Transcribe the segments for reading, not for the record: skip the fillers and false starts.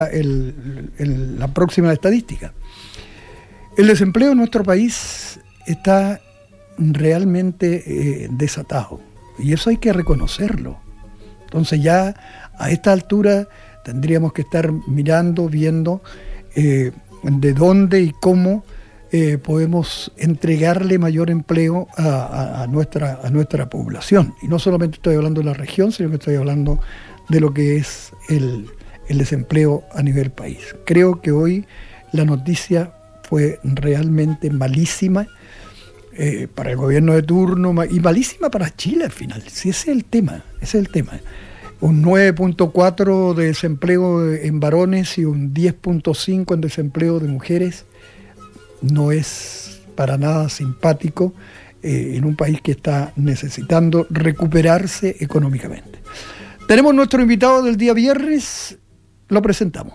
la próxima estadística. El desempleo en nuestro país está realmente desatado, y eso hay que reconocerlo. Entonces ya a esta altura tendríamos que estar mirando, viendo de dónde y cómo podemos entregarle mayor empleo a nuestra población. Y no solamente estoy hablando de la región, sino que estoy hablando de lo que es el desempleo a nivel país. Creo que hoy la noticia fue realmente malísima para el gobierno de turno y malísima para Chile al final. Sí, ese es el tema. Un 9.4 de desempleo en varones y un 10.5 en desempleo de mujeres no es para nada simpático en un país que está necesitando recuperarse económicamente. Tenemos nuestro invitado del día viernes, lo presentamos.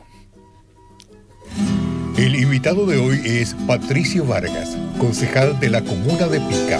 El invitado de hoy es Patricio Vargas, concejal de la comuna de Pica.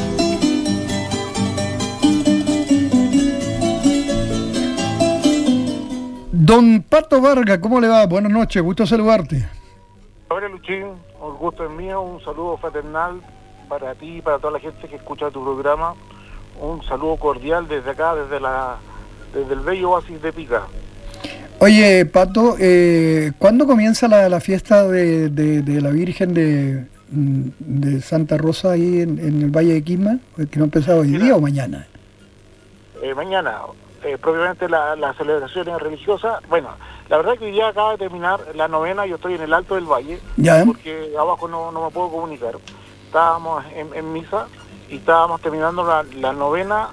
Don Pato Vargas, ¿cómo le va? Buenas noches, gusto saludarte. Hola Luchín, un gusto es mío, un saludo fraternal para ti y para toda la gente que escucha tu programa. Un saludo cordial desde acá, desde el bello oasis de Pica. Oye, Pato, ¿cuándo comienza la fiesta de la Virgen de Santa Rosa ahí en el Valle de Quisma? ¿Que no ha empezado hoy día o mañana? Mañana, propiamente las celebraciones religiosas. Bueno, la verdad que hoy día acaba de terminar la novena, yo estoy en el Alto del Valle, ¿ya? Porque abajo no me puedo comunicar. Estábamos en misa y estábamos terminando la novena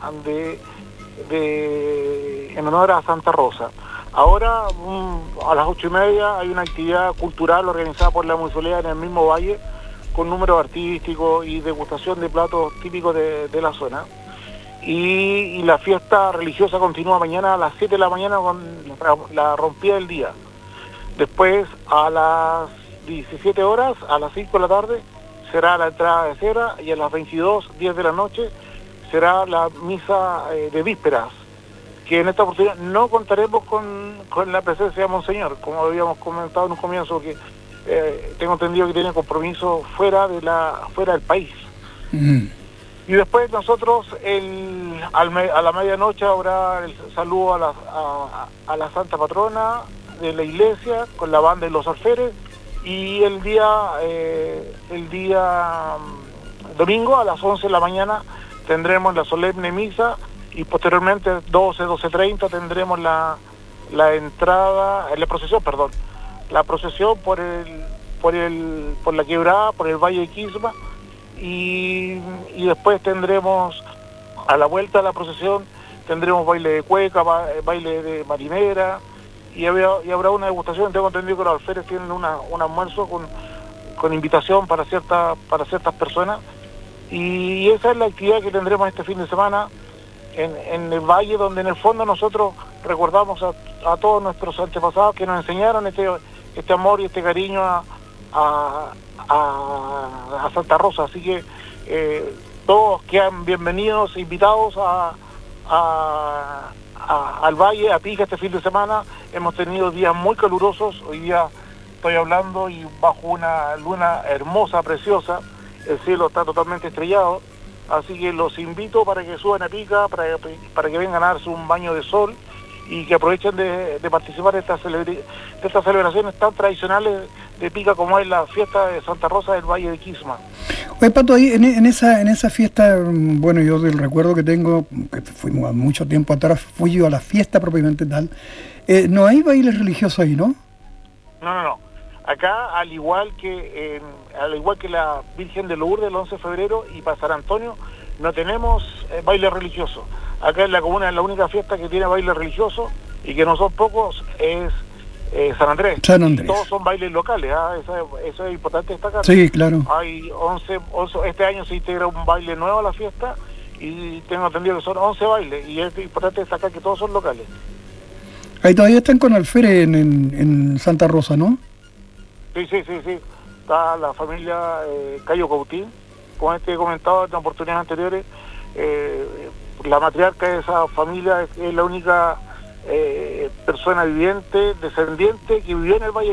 en honor a Santa Rosa. Ahora, a las 8:30, hay una actividad cultural organizada por la municipalidad en el mismo valle, con números artísticos y degustación de platos típicos de la zona. Y la fiesta religiosa continúa mañana a las 7 de la mañana con la rompida del día. Después, a las 17 horas, a las 5 de la tarde, será la entrada de cera, y a las 22:10 de la noche será la misa de vísperas, que en esta oportunidad no contaremos con la presencia de Monseñor, como habíamos comentado en un comienzo, que tengo entendido que tiene compromiso fuera del país. Y después nosotros a la medianoche habrá el saludo a la Santa Patrona de la iglesia con la banda y los alferes, y el día domingo a las 11 de la mañana tendremos la solemne misa, y posteriormente 12:30 tendremos la procesión por la quebrada, por el Valle de Quisma, y después tendremos, a la vuelta de la procesión, tendremos baile de cueca, baile de marinera, y habrá una degustación. Tengo entendido que los alferes tienen un almuerzo con invitación para ciertas personas, y esa es la actividad que tendremos este fin de semana en el valle, donde en el fondo nosotros recordamos a todos nuestros antepasados que nos enseñaron este amor y este cariño a Santa Rosa. Así que todos quedan bienvenidos, invitados al valle, a Pica, este fin de semana. Hemos tenido días muy calurosos, hoy día estoy hablando y bajo una luna hermosa, preciosa, el cielo está totalmente estrellado. Así que los invito para que suban a Pica, para que vengan a darse un baño de sol y que aprovechen de participar de estas celebraciones tan tradicionales de Pica, como es la fiesta de Santa Rosa del Valle de Quisma. Oye, Pato, ahí en esa fiesta, bueno, yo del recuerdo que tengo, que fuimos mucho tiempo atrás, fui yo a la fiesta propiamente tal, no hay bailes religiosos ahí, ¿no? No. Acá, al igual que la Virgen de Lourdes el 11 de febrero y para San Antonio, no tenemos baile religioso. Acá en la comuna es la única fiesta que tiene baile religioso, y que no son pocos, es San Andrés. Todos son bailes locales, eso es importante destacar. Sí, claro. Hay 11, este año se integra un baile nuevo a la fiesta, y tengo entendido que son 11 bailes, y es importante destacar que todos son locales. Ahí todavía están con alférez en Santa Rosa, ¿no? Sí. Está la familia Cayo Cautín, como he comentado en oportunidades anteriores. La matriarca de esa familia es la única persona viviente, descendiente, que vivió en el Valle